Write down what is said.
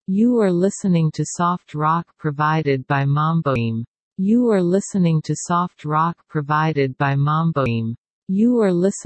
You are listening to soft rock provided by Mamboim. You are listening to soft rock provided by Mamboim. You are listening